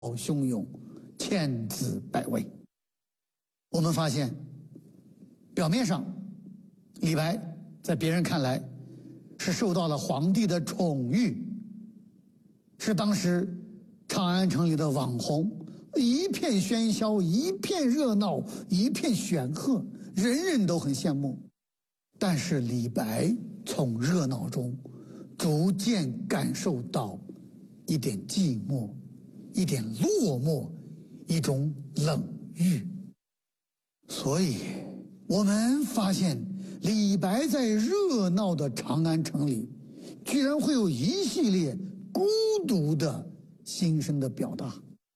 汹涌，千姿百味。我们发现，表面上李白在别人看来是受到了皇帝的宠遇，是当时长安城里的网红，一片喧嚣，一片热闹，一片显赫，人人都很羡慕。但是李白从热闹中逐渐感受到一点寂寞，一点落寞，一种冷遇。所以我们发现李白在热闹的长安城里居然会有一系列孤独的心声的表达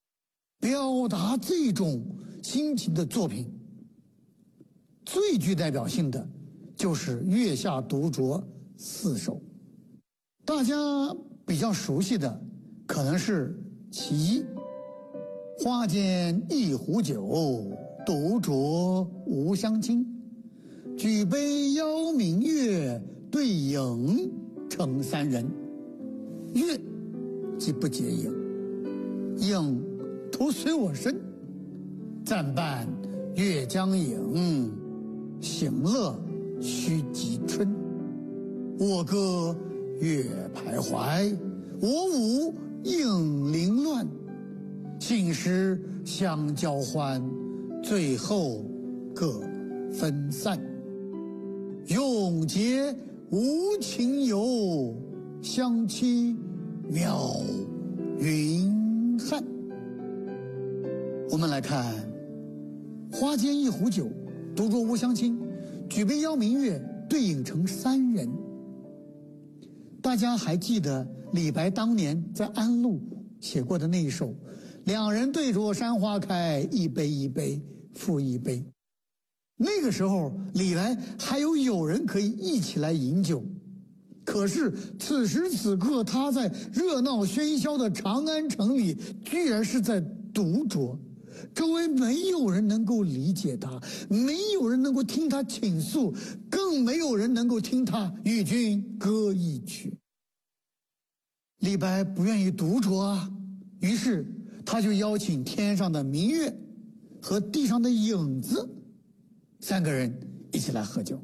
这种心情的作品最具代表性的就是《月下独酌4首。大家比较熟悉的可能是其一，花间一壶酒，独酌无相亲，举杯邀明月，对影成三人。月即不解饮，影徒随我身，暂伴月将影，行乐须及春。我歌月徘徊，我舞影零乱，醒时相交欢，最后各分散。永结无情游，相期邈云汉。我们来看，花间一壶酒，独酌无相亲，举杯邀明月，对影成三人。大家还记得李白当年在安陆写过的那一首两人对酌山花开，一杯一杯复一杯。那个时候李白还有友人可以一起来饮酒，可是此时此刻他在热闹喧嚣的长安城里居然是在独酌，周围没有人能够理解他，没有人能够听他倾诉，更没有人能够听他与君歌一曲。李白不愿意独酌啊，于是他就邀请天上的明月和地上的影子三个人一起来喝酒。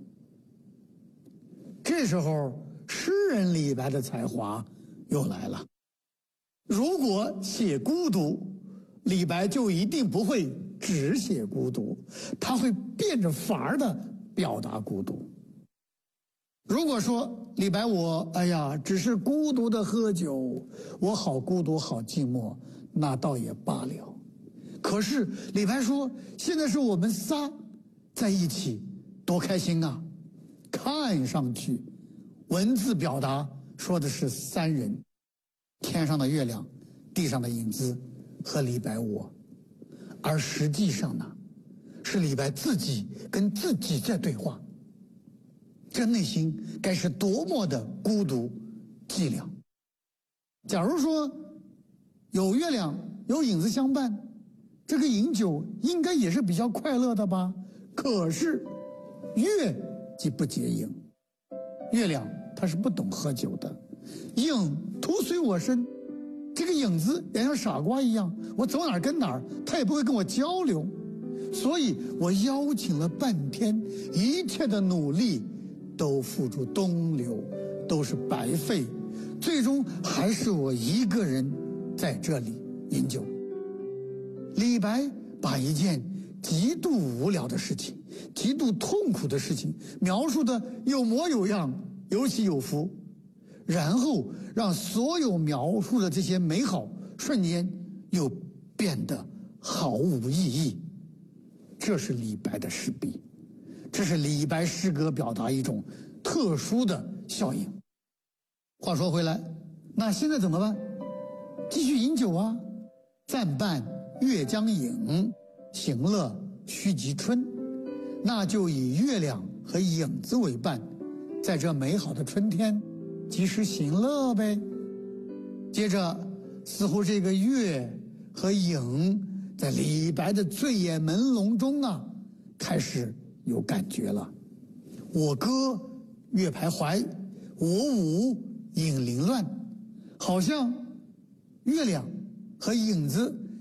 这时候诗人李白的才华又来了。如果写孤独，李白就一定不会只写孤独，他会变着法儿的表达孤独。如果说李白只是孤独的喝酒，我好孤独好寂寞，那倒也罢了。可是李白说现在是我们仨在一起，多开心啊。看上去文字表达说的是三人，天上的月亮，地上的影子和李白我，而实际上呢，是李白自己跟自己在对话。这内心该是多么的孤独寂寥。假如说有月亮有影子相伴，这个饮酒应该也是比较快乐的吧。可是月即不解饮，月亮它是不懂喝酒的，影徒随我身，这个影子也像傻瓜一样，我走哪儿跟哪儿，他也不会跟我交流。所以我邀请了半天，一切的努力都付诸东流，都是白费，最终还是我一个人在这里饮酒。李白把一件极度无聊的事情，极度痛苦的事情描述的有模有样，有起有伏，然后让所有描述的这些美好瞬间又变得毫无意义。这是李白的诗笔，这是李白诗歌表达一种特殊的效应。话说回来，那现在怎么办？继续饮酒啊，暂伴月将影，行乐须及春。那就以月亮和影子为伴，在这美好的春天及时行乐呗。接着似乎这个月和影在李白的醉眼朦胧中啊，开始有感觉了。我歌月徘徊，我舞影零乱，好像月亮和影子